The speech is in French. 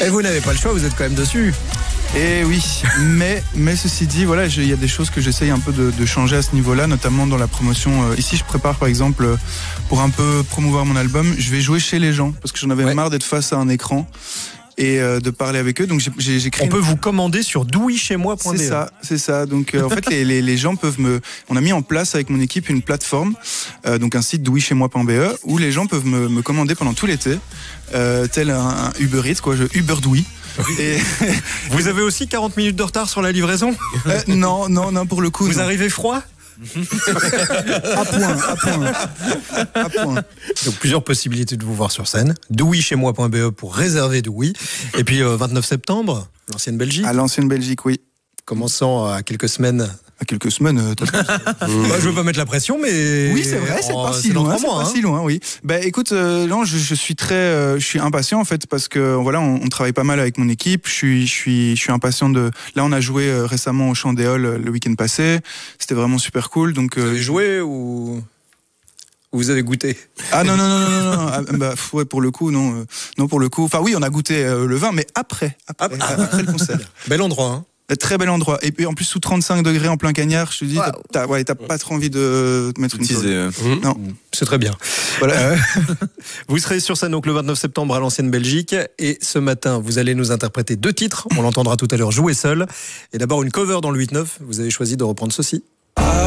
Et vous n'avez pas le choix, vous êtes quand même dessus. Et oui, mais ceci dit, voilà, il y a des choses que j'essaye un peu de changer à ce niveau-là, notamment dans la promotion. Ici, je prépare par exemple, pour un peu promouvoir mon album, je vais jouer chez les gens, parce que j'en avais marre d'être face à un écran et de parler avec eux. Donc j'ai créé. On peut vous commander sur douichemois.be. C'est ça. Donc en fait, les gens peuvent on a mis en place avec mon équipe une plateforme, donc un site douichemois.be où les gens peuvent me commander pendant tout l'été, tel un Uber Eats, quoi, Uber Douy. Et vous avez aussi 40 minutes de retard sur la livraison ? Non, pour le coup. Vous arrivez froid ? À point. Donc plusieurs possibilités de vous voir sur scène. douichemois.be pour réserver Douy. Et puis 29 septembre, l'ancienne Belgique. À l'ancienne Belgique, oui. Commençant à quelques semaines. À quelques semaines, Je veux pas mettre la pression, mais oui, c'est vrai, c'est pas si loin. C'est pas si loin, oui. Écoute, non, je suis impatient en fait parce que voilà, on travaille pas mal avec mon équipe. Je suis impatient de. Là, on a joué récemment au Chant des Halles le week-end passé. C'était vraiment super cool. Donc, vous avez joué ou vous avez goûté ? Ah non. Ouais, pour le coup, non, pour le coup. Enfin oui, on a goûté le vin, mais après le concert. Bel endroit, hein. Très bel endroit. Et puis en plus sous 35 degrés en plein cagnard, je te dis, t'as pas trop envie de te mettre une tôle. Non, c'est très bien. Voilà. Vous serez sur scène donc le 29 septembre à l'ancienne Belgique. Et ce matin, vous allez nous interpréter 2 titres. On l'entendra tout à l'heure, Jouer seul. Et d'abord une cover dans le 8-9. Vous avez choisi de reprendre ceci.